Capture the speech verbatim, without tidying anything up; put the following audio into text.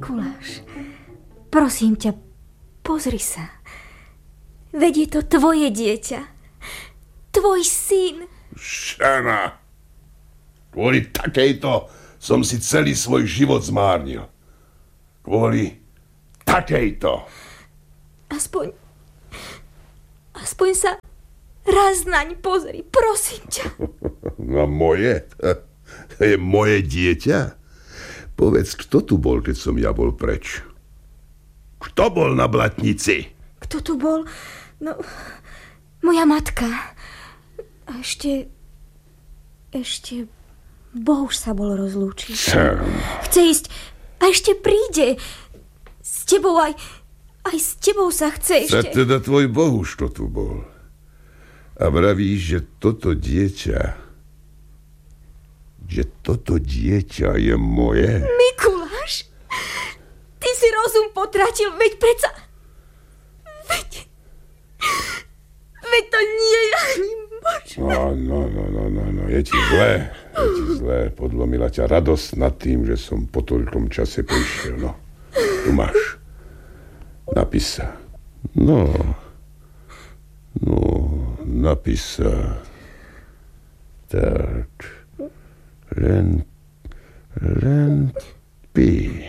Mikuláš, prosím ťa, pozri sa. Veď je to tvoje dieťa. Tvoj syn. Žena, kvôli takejto som si celý svoj život zmárnil. Kvôli takejto. Aspoň, aspoň sa raz naň pozri, prosím ťa. No moje? To je moje dieťa? Povedz, kto tu bol, keď som ja bol preč? Kto bol na blatnici? Kto tu bol? No, moja matka. A ešte... Ešte... Bohuž sa bol rozlúčiť. Chce ísť a ešte príde. S tebou aj... Aj s tebou sa chce ešte... Sa teda tvoj Bohuž to tu bol. A vravíš, že toto dieťa... Že toto dieťa je moje? Mikuláš, ty si rozum potratil, veď predsa... Veď... Veď to nie je ani možné. No, no, no, no, no, no, je ti zlé. Je ti zlé. Podlomila ťa radosť nad tým, že som po toľkom čase prišiel. No, tu máš. Napís sa. No, no, napís sa. Tak, len, len pí.